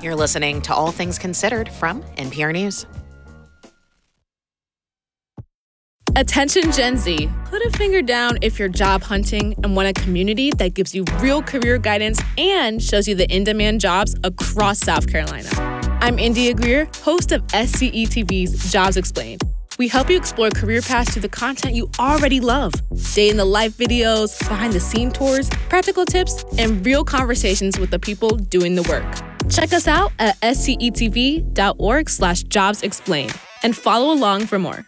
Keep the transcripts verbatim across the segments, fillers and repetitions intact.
You're listening to All Things Considered from N P R News. Attention Gen Z, put a finger down if you're job hunting and want a community that gives you real career guidance and shows you the in-demand jobs across South Carolina. I'm India Greer, host of S C E T V's Jobs Explained. We help you explore career paths through the content you already love. Day-in-the-life videos, behind-the-scene tours, practical tips, and real conversations with the people doing the work. Check us out at scetv.org slash jobs explained and follow along for more.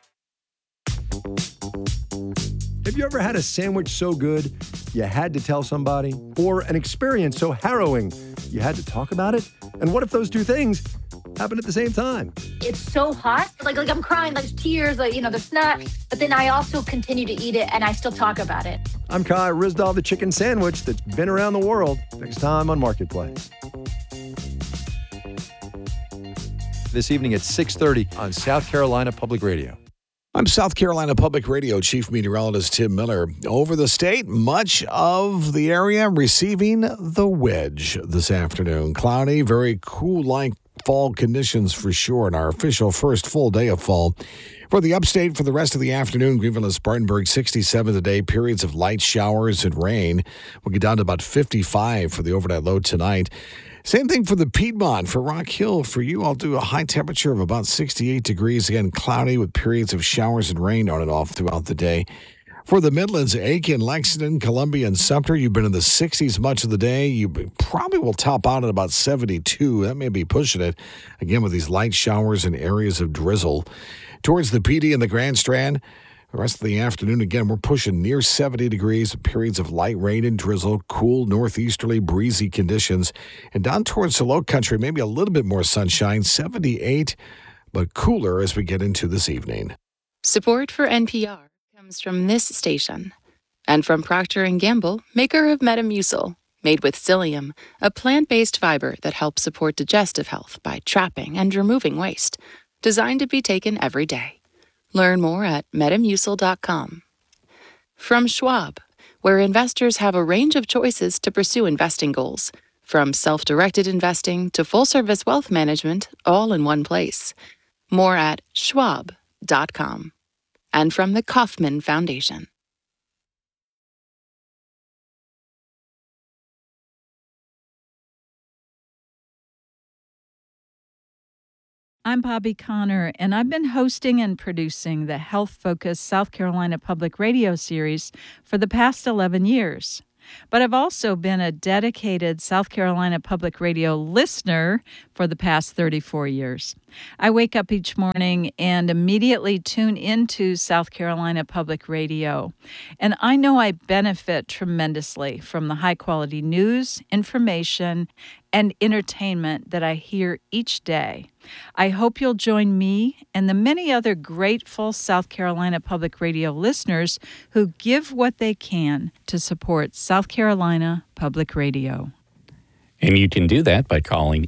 Have you ever had a sandwich so good you had to tell somebody? Or an experience so harrowing you had to talk about it? And what if those two things happen at the same time? It's so hot. Like, like I'm crying, like tears, like, you know, the snot. But then I also continue to eat it and I still talk about it. I'm Kai Ryssdal, the chicken sandwich that's been around the world. Next time on Marketplace. This evening at six thirty on South Carolina Public Radio. I'm South Carolina Public Radio Chief Meteorologist Tim Miller. Over the state, much of the area receiving the wedge this afternoon. Cloudy, very cool-like fall conditions for sure in our official first full day of fall. For the upstate, for the rest of the afternoon, Greenville and Spartanburg, sixty-seven today, periods of light showers and rain. We'll get down to about fifty-five for the overnight low tonight. Same thing for the Piedmont. For Rock Hill, for you, I'll do a high temperature of about sixty-eight degrees. Again, cloudy with periods of showers and rain on and off throughout the day. For the Midlands, Aiken, Lexington, Columbia, and Sumter, you've been in the sixties much of the day. You probably will top out at about seventy-two. That may be pushing it, again, with these light showers and areas of drizzle. Towards the P D and the Grand Strand, the rest of the afternoon, again, we're pushing near seventy degrees, periods of light rain and drizzle, cool northeasterly breezy conditions. And down towards the low country, maybe a little bit more sunshine, seventy-eight, but cooler as we get into this evening. Support for N P R comes from this station and from Procter and Gamble, maker of Metamucil, made with psyllium, a plant-based fiber that helps support digestive health by trapping and removing waste, designed to be taken every day. Learn more at metamucil dot com. From Schwab, where investors have a range of choices to pursue investing goals, from self-directed investing to full-service wealth management, all in one place. More at schwab dot com. And from the Kauffman Foundation. I'm Bobby Connor, and I've been hosting and producing the health-focused South Carolina Public Radio series for the past eleven years. But I've also been a dedicated South Carolina Public Radio listener for the past thirty-four years. I wake up each morning and immediately tune into South Carolina Public Radio. And I know I benefit tremendously from the high-quality news, information, and entertainment that I hear each day. I hope you'll join me and the many other grateful South Carolina Public Radio listeners who give what they can to support South Carolina Public Radio. And you can do that by calling